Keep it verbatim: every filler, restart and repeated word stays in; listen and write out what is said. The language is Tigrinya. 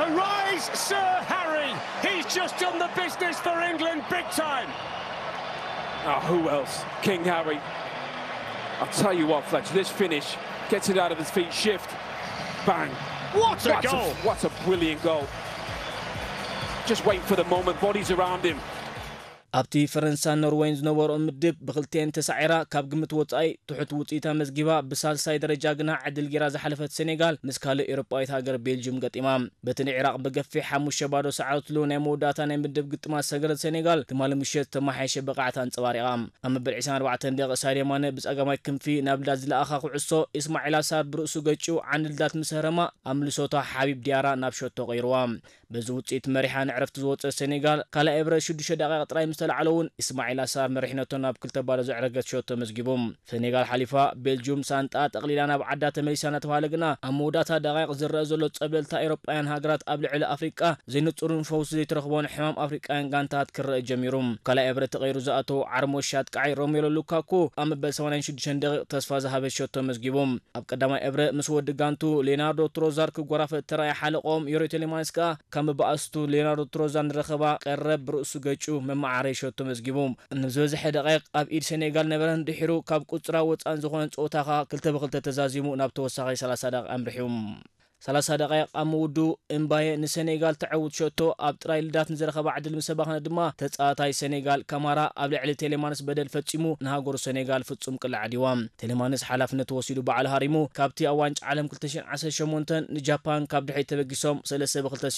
rise, Sir Harry. He's just done the business for England big time. Oh, who else? King Harry. I'll tell you what, Fletcher, this finish gets it out of his feet, shift, bang. What a what goal! A, what a brilliant goal. Just wait for the moment, bodies around him. ኣብቲ ፈረንሳይን ኖርዌይን ዝነበሩ ምድብ ብክልቴን ተሳዒራ ካብ ግምት ወጻኢ ትሑት ውጽኢታ መዝጊባ ብሳልሳይ ደረጃ ግና ዕድል ጌራ ዝሓለፈት ሴኔጋል ምስ ካልእ ኤውሮጳዊት ሃገር ቤልጅየም ገጢማ በቲ ንዒራቅ ብገፊሕ ሓሙሽተ ባዶ ሰዓትሉ ናይ መወዳእታ ናይ ምድብ ግጥማት ሰገረት ሴኔጋል ትማሊ ምሸት ተማሓየሸ ብቕዓታ አንጸባሪቓ ኣብ መበል ዒስራን ኣርባዕተ ደቂቃ ሳድዮ ማነ ብጸጋማይ ክንፊ ናብ ዳድ ዝለኣኻ ኩዕሶ ኢስማዒል ሳር ብርእሱ ገጪው ዓንድልዳት ምስ ህረማ ኣብ ምልሶታ ሓቢብ ዲያራ ናብ ሸቶ ቀይርዋ በዚ ውጽኢት መሪሓ ንዕረፍቲ ዝወፀ ሴኔጋል ካልእ ኤብረ ሽዱሽተ ደቂቃ ጥራይ ምስ ተላዕለውን ኢስማዒል ሳር መሪሕነቶ ናብ ክልተ ባዶ ዘዕረገት ሸቶ መዝጊቦም ሴኔጋል ሓሊፋ ቤልጅየም ሳንጣ ጠቕሊላ ናብ ዓዳ ተመሊሳ እናተባሃለ ግና ኣብ መወዳእታ ደቂቕ ዝረአ ዘሎ ጸብለልታ ኤውሮጳውያን ሃገራት ኣብ ልዕሊ ኣፍሪቃ ዘይንጹርን ፈውሲ ዘይተረኽቦን ሕማም ኣፍሪቃውያን ጋንታት ክረአ ጀሚሩ ካልእ ኤብረ ተቐይሩ ዝኣተው ዓርሞሻት ቃዓይ ሮሜሎ ሉካኩ ኣብ መበል ሰማንያ ሽዱሽተ ደቂቕ ተስፋ ዝሃበ ሸቶ መዝጊቦም ኣብ ቀዳማይ ኤብረ ምስ ወዲ ጋንቱ ሌናርዶ ትሮዛር ክጎራፈ ተራእያ ሓለቆም ዮሮ ቴሌማንስ ከዓ ከም በኣስቱ ሌናርዶ ትሮዛር ንረኸባ ቀረብ ብርእሱ ገጩ መማዓረይ ሸቶ መዝጊቦም ንዝበዝሐ ደቂቕ ኣብ ኢድ ሴኔጋል ነበረን ድሒሩ ካብ ቁጽራ ወጻን ዝኾነ ጾታኻ ክልተ ብክልተ ተዛዚሙ ናብ ተወሳኺ ሰላሳ ደቂቕ ኣምሪሑም ሰላሳ ደቂቕ ኣምውዱ እምባየ ንሴኔጋል ተዓውት ሸቶ ኣብ ጥራይ ልዳት ንዝረኸባ ዕድል ምሰባኽነ ድማ ተጻዋታይ ሴኔጋል ካማራ ኣብ ልዕሊ ቴሌማንስ በደል ፈጺሙ ንሃገሩ ሴኔጋል ፍጹም ቅልዕ ዓዲዋ ቴሌማንስ ሓላፍነት ወሲዱ በዓል ሃሪሙ ካብቲ ኣብ ዋንጫ ዓለም ክልተ ሽሕን ዓሰርተ ሸሞንተ ንጃፓን ካብ ድሕሪት ተበጊሶም ሰለስተ ብክልተ